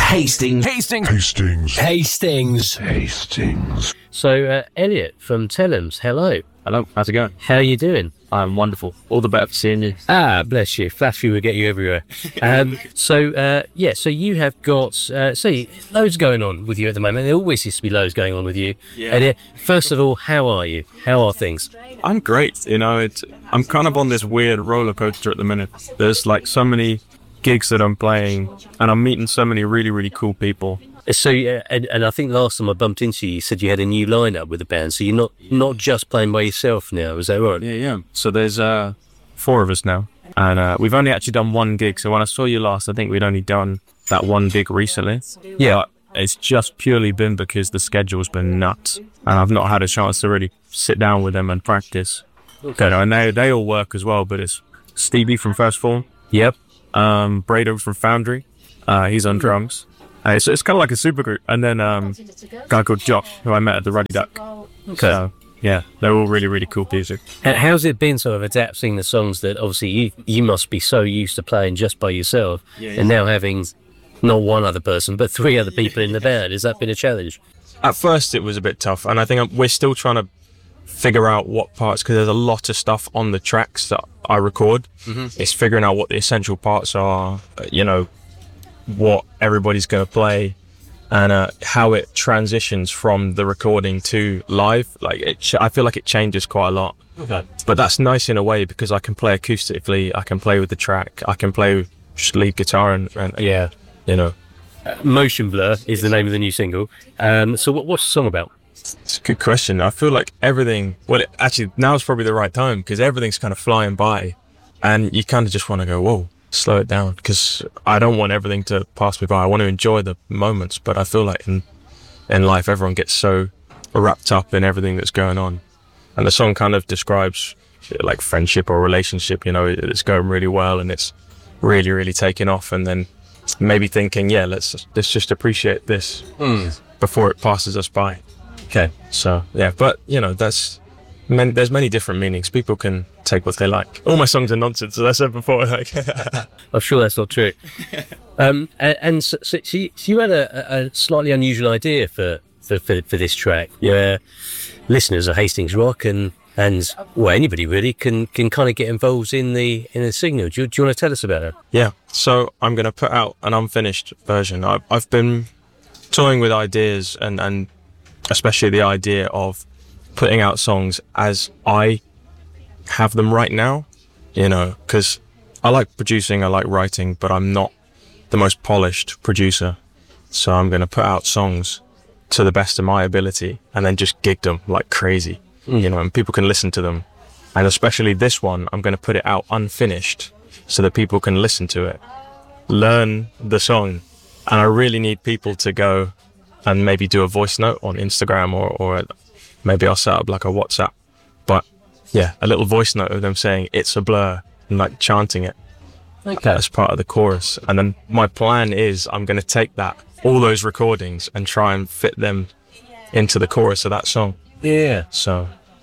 Hastings. So, Elliot from Tellums, hello. Hello, how's it going? How are you doing? I'm wonderful. All the better for seeing you. Ah, bless you. Flattery will get you everywhere. So you have got, loads going on with you at the moment. There always used to be loads going on with you. Yeah. Elliot, first of all, how are you? How are things? I'm great. I'm kind of on this weird roller coaster at the minute. There's like so many gigs that I'm playing, and I'm meeting so many really, really cool people. So, and I think last time I bumped into you, you said you had a new lineup with the band. So you're not just playing by yourself now, is that right? Yeah. So there's 4 of us now, and we've only actually done 1 gig. So when I saw you last, I think we'd only done that 1 gig recently. Yeah. But it's just purely been because the schedule's been nuts, and I've not had a chance to really sit down with them and practice. Okay. And they all work as well, but it's Stevie from First Form. Yep. Brado from Foundry. He's on drums. So it's kind of like a super group. And then a guy called Josh, who I met at the Ruddy Duck. Okay. So, yeah, they're all really, really cool music. And how's it been sort of adapting the songs that obviously you must be so used to playing just by yourself, and now having not one other person, but 3 other people in the band? Has that been a challenge? At first, it was a bit tough. And I think we're still trying to figure out what parts, because there's a lot of stuff on the tracks that I record. Mm-hmm. It's figuring out what the essential parts are, what everybody's going to play, and how it transitions from the recording to live. I feel like it changes quite a lot. Okay. But that's nice in a way, because I can play acoustically, I can play with the track, I can play just lead guitar and yeah, Motion Blur is the name of the new single. So what's the song about? It's a good question. I feel like everything, actually now's probably the right time, because everything's kind of flying by, and you kind of just want to go, whoa, slow it down, because I don't want everything to pass me by. I want to enjoy the moments, but I feel like in life everyone gets so wrapped up in everything that's going on, and the song kind of describes like friendship or relationship. It's going really well and it's really, really taking off, and then maybe thinking, let's just appreciate this before it passes us by. Okay. So yeah, but there's many different meanings. People can take what they like. All my songs are nonsense, as I said before. I'm sure that's not true. And so you had a slightly unusual idea for this track. Your listeners of Hastings Rock and anybody really can kind of get involved in the signal. Do you want to tell us about it? Yeah. So I'm going to put out an unfinished version. I've been toying with ideas and especially the idea of putting out songs as I have them right now, because I like producing, I like writing, but I'm not the most polished producer. So I'm going to put out songs to the best of my ability and then just gig them like crazy, and people can listen to them. And especially this one, I'm going to put it out unfinished so that people can listen to it, learn the song. And I really need people to go and maybe do a voice note on Instagram or maybe I'll set up like a WhatsApp. But yeah, a little voice note of them saying it's a blur and like chanting it as part of the chorus. And then my plan is I'm going to take all those recordings and try and fit them into the chorus of that song. Yeah. So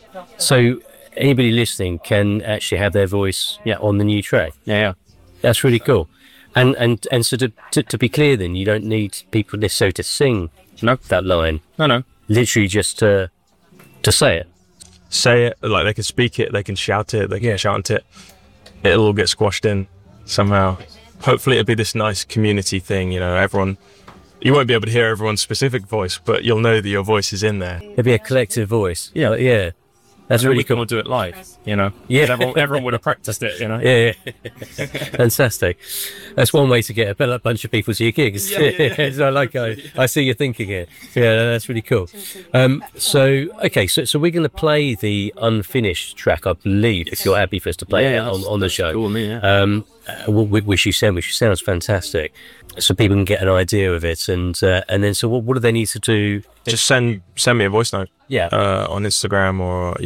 anybody listening can actually have their voice on the new track. Yeah. That's really cool. And so to be clear then, you don't need people necessarily to sing that line. No. Literally just to say it. Say it, like they can speak it, they can shout it, they can chant it. It'll all get squashed in somehow. Hopefully it'll be this nice community thing, everyone. You won't be able to hear everyone's specific voice, but you'll know that your voice is in there. It'll be a collective voice. Yeah. That's really cool. We'll do it live, Yeah. Everyone would have practiced it, Yeah. Fantastic. That's one way to get a bunch of people to your gigs. Yeah. So I see you thinking it. Yeah, that's really cool. So we're going to play the unfinished track, I believe, if you're happy for us to play it on the show. Cool, yeah. Which you sounds fantastic. So people can get an idea of it, and then so what do they need to do? Just send me a voice note. Yeah. On Instagram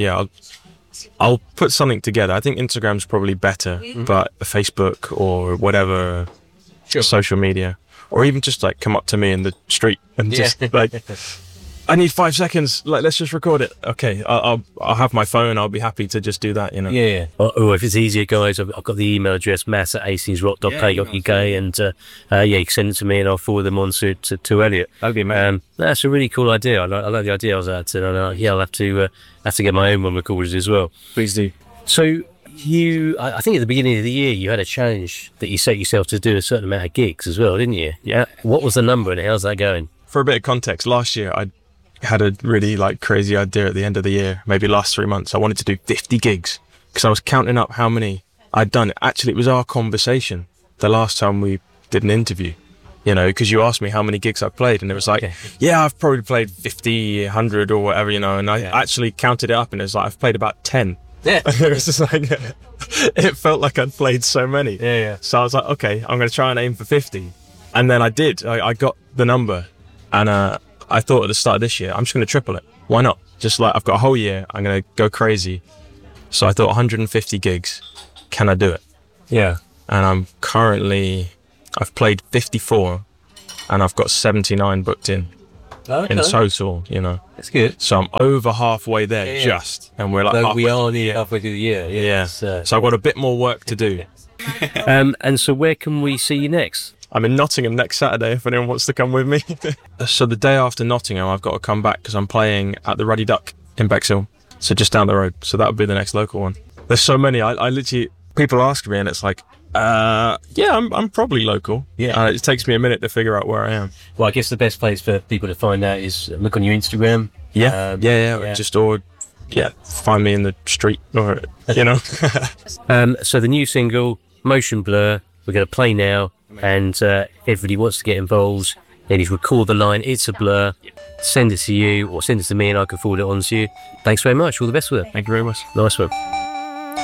I'll put something together. I think Instagram's probably better, but Facebook or whatever social media, or even just like come up to me in the street and just I need 5 seconds. Like, let's just record it. Okay, I'll have my phone. I'll be happy to just do that, you know. Yeah. Or if it's easier, guys, I've got the email address, mass@hastings.rock.co.uk, and you can send it to me and I'll forward them on to Elliot. That'd be amazing. That's a really cool idea. I like the idea. I was at, and I'll have to get my own one recorded as well. Please do. So I think at the beginning of the year you had a challenge that you set yourself to do a certain amount of gigs as well, didn't you? Yeah. What was the number and how's that going? For a bit of context, last year I had a really crazy idea at the end of the year, maybe last 3 months. I wanted to do 50 gigs because I was counting up how many I'd done. Actually, it was our conversation the last time we did an interview, you know, because you asked me how many gigs I've played, and it was like, yeah, I've probably played 50, 100 or whatever, you know, and I actually counted it up and it was like, I've played about 10. Yeah. It was just like, it felt like I'd played so many. Yeah. So I was like, okay, I'm going to try and aim for 50. And then I did. I got the number, and I thought at the start of this year, I'm just going to triple it. Why not? Just like, I've got a whole year, I'm going to go crazy. So I thought 150 gigs, can I do it? Yeah. And I've played 54 and I've got 79 booked in total, you know. That's good. So I'm over halfway there just, and we're like we are nearly halfway through the year. Yeah. So I've got a bit more work to do. And so where can we see you next? I'm in Nottingham next Saturday if anyone wants to come with me. So the day after Nottingham, I've got to come back because I'm playing at the Ruddy Duck in Bexhill. So just down the road. So that would be the next local one. There's so many. I literally, people ask me and it's like, I'm probably local. Yeah. It takes me a minute to figure out where I am. Well, I guess the best place for people to find out is look on your Instagram. Find me in the street or, you know. So the new single, Motion Blur, we're going to play now, and everybody wants to get involved. Then you record the line, "It's a blur," send it to you or send it to me and I can forward it on to you. Thanks very much. All the best with it. Thank you very much. Nice one.